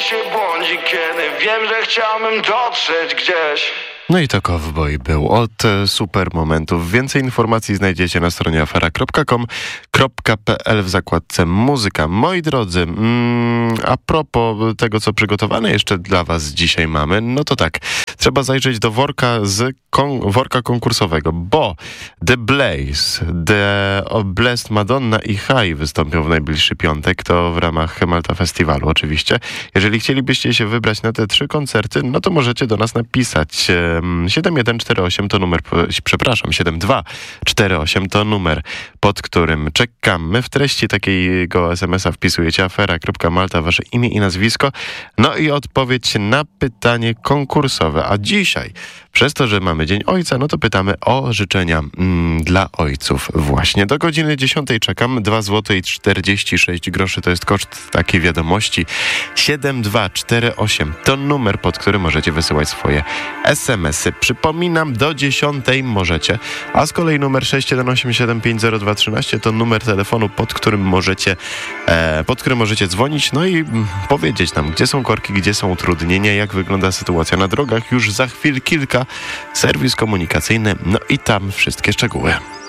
się błądzi, kiedy wiem, że chciałbym dotrzeć gdzieś. No i to Cowboy był od super momentów. Więcej informacji znajdziecie na stronie afera.com.pl w zakładce muzyka. Moi drodzy, a propos tego, co przygotowane jeszcze dla was dzisiaj mamy, no to tak, trzeba zajrzeć do worka konkursowego, bo The Blaze, The Blessed Madonna i High wystąpią w najbliższy piątek, to w ramach Malta Festiwalu oczywiście. Jeżeli chcielibyście się wybrać na te 3 koncerty, no to możecie do nas napisać. 7148 to numer, 7248 to numer, pod którym czekamy. W treści takiego SMS-a wpisujecie afera.malta, wasze imię i nazwisko, no i odpowiedź na pytanie konkursowe. A dzisiaj, przez to, że mamy Dzień Ojca, no to pytamy o życzenia dla ojców. Właśnie do godziny 10 czekam. 2 zł i 46 groszy to jest koszt takiej wiadomości. 7248 to numer, pod który możecie wysyłać swoje SMS-y. Przypominam, do 10 możecie. A z kolei numer 618750213 to numer telefonu, pod którym możecie dzwonić, no i powiedzieć nam, gdzie są korki, gdzie są utrudnienia, jak wygląda sytuacja na drogach. Już za chwil kilka, serwis komunikacyjny, no i tam wszystkie szczegóły.